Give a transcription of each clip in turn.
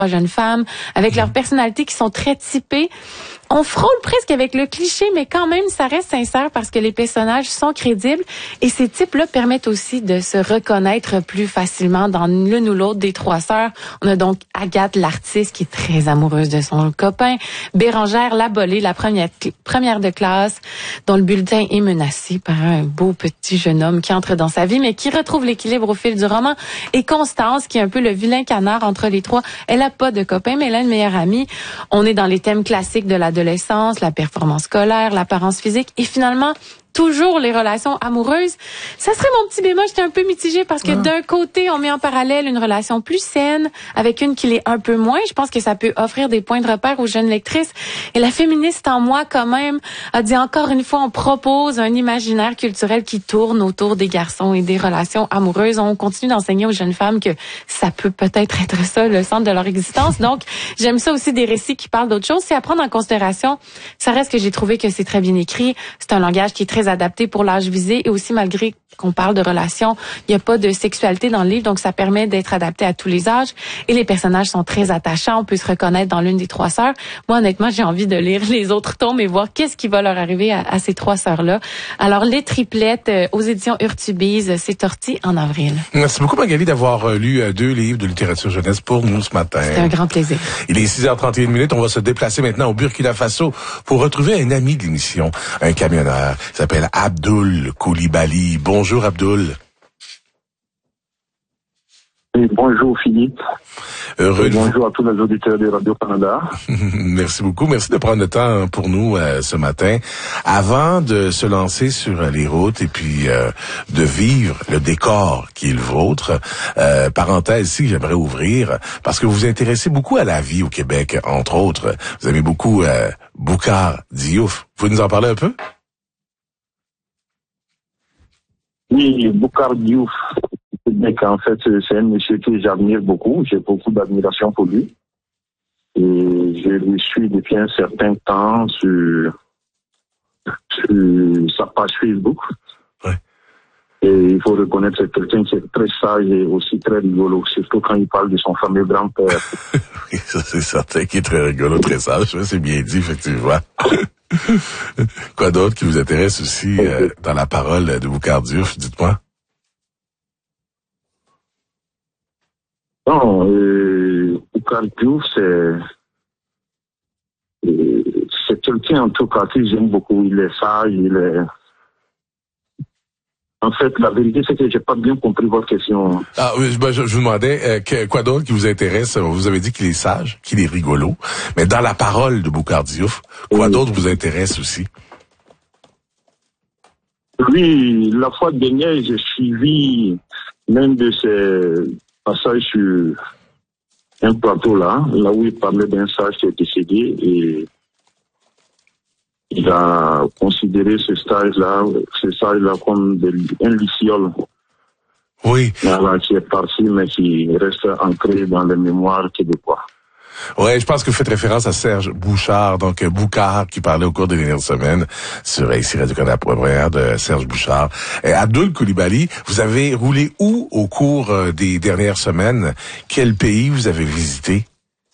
jeunes femmes, avec leurs personnalités qui sont très typées. On frôle presque avec le cliché, mais quand même, ça reste sincère parce que les personnages sont crédibles. Et ces types-là permettent aussi de se reconnaître plus facilement dans l'une ou l'autre des trois sœurs. On a donc Agathe, l'artiste, qui est très amoureuse de son copain. Bérangère, la bolée, la première de classe, dont le bulletin est menacé par un beau petit jeune homme qui entre dans sa vie, mais qui retrouve l'équilibre au fil du roman. Et Constance, qui est un peu le vilain canard entre les trois. Elle a pas de copain, mais elle a une meilleure amie. On est dans les thèmes classiques de l'adolescence, la performance scolaire, l'apparence physique et finalement toujours les relations amoureuses. Ça serait mon petit bémol, j'étais un peu mitigée parce que d'un côté, on met en parallèle une relation plus saine avec une qui l'est un peu moins. Je pense que ça peut offrir des points de repère aux jeunes lectrices. Et la féministe en moi, quand même, a dit encore une fois, on propose un imaginaire culturel qui tourne autour des garçons et des relations amoureuses. On continue d'enseigner aux jeunes femmes que ça peut peut-être être ça, le centre de leur existence. Donc, j'aime ça aussi des récits qui parlent d'autre chose. C'est à prendre en considération. Ça reste que j'ai trouvé que c'est très bien écrit. C'est un langage qui est très adapté pour l'âge visé et aussi malgré qu'on parle de relations, il n'y a pas de sexualité dans le livre, donc ça permet d'être adapté à tous les âges et les personnages sont très attachants, on peut se reconnaître dans l'une des trois sœurs. Moi, honnêtement, j'ai envie de lire les autres tomes et voir qu'est-ce qui va leur arriver à ces trois sœurs-là. Alors, Les Triplettes aux éditions Urtubise, c'est sorti en avril. Merci beaucoup, Magali, d'avoir lu 2 livres de littérature jeunesse pour nous ce matin. C'était un grand plaisir. Il est 6h31. On va se déplacer maintenant au Burkina Faso pour retrouver un ami de l'émission, un camionneur. Il s'appelle Abdoul Coulibaly. Bonjour, Abdoul. Oui, bonjour, Philippe. Bonjour à tous les auditeurs de Radio-Canada. Merci beaucoup. Merci de prendre le temps pour nous ce matin. Avant de se lancer sur les routes et puis de vivre le décor qui est le vôtre, parenthèse ici, j'aimerais ouvrir, parce que vous vous intéressez beaucoup à la vie au Québec, entre autres. Vous aimez beaucoup Boucar Diouf. Vous pouvez nous en parler un peu? Oui, Boucar Diouf. En fait, c'est un monsieur que j'admire beaucoup. J'ai beaucoup d'admiration pour lui. Et je le suis depuis un certain temps sur sa page Facebook. Ouais. Et il faut reconnaître que c'est quelqu'un qui est très sage et aussi très rigolo, surtout quand il parle de son fameux grand-père. Oui, ça c'est certain qu'il est très rigolo, très sage. C'est bien dit, effectivement. Quoi d'autre qui vous intéresse aussi dans la parole de Boucar Diouf, dites-moi? Non, Boucar Diouf, c'est quelqu'un en tout cas que j'aime beaucoup. Il est sage, En fait, la vérité, c'est que j'ai pas bien compris votre question. Ah oui, je vous demandais quoi d'autre qui vous intéresse. Vous avez dit qu'il est sage, qu'il est rigolo, mais dans la parole de Boucar Diouf, quoi d'autre vous intéresse aussi? Oui, la fois dernière, j'ai suivi l'un de ses passages sur un plateau là où il parlait d'un sage qui est décédé et il a considéré ce sage-là comme un luciole. Oui. Voilà, qui est parti, mais qui reste ancré dans les mémoires québécois. Ouais, je pense que vous faites référence à Serge Bouchard, donc Boucar, qui parlait au cours des dernières semaines sur ici Radio-Canada première de Serge Bouchard. Abdoul Coulibaly, vous avez roulé où au cours des dernières semaines? Quel pays vous avez visité?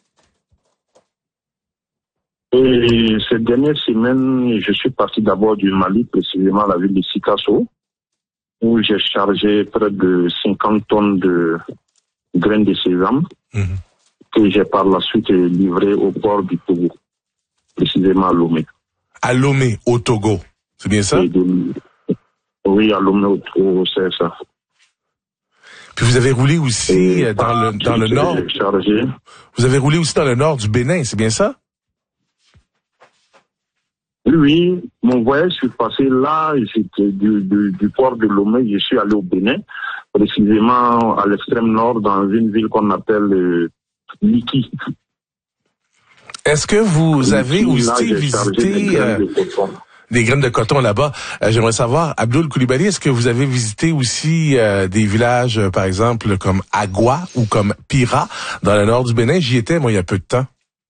Et ces dernières semaines, je suis parti d'abord du Mali, précisément la ville de Sikasso, où j'ai chargé près de 50 tonnes de graines de sésame. Que j'ai par la suite livré au port du Togo, précisément à Lomé. À Lomé, au Togo, c'est bien ça? Oui, à Lomé, au Togo, c'est ça. Puis vous avez roulé aussi dans le nord. Chargé. Vous avez roulé aussi dans le nord du Bénin, c'est bien ça? Oui, mon voyage, je suis passé là, du port de Lomé, je suis allé au Bénin, précisément à l'extrême nord, dans une ville qu'on appelle Liki. Est-ce que vous avez aussi visité des graines de coton là-bas? J'aimerais savoir, Abdoul Coulibaly, est-ce que vous avez visité aussi des villages, par exemple, comme Agua ou comme Pira, dans le nord du Bénin? J'y étais, moi, il y a peu de temps.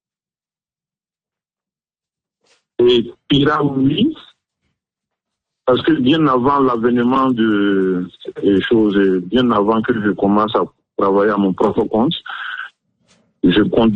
Et Pira, oui, parce que bien avant l'avènement des choses, bien avant que je commence à travailler à mon propre compte, je compte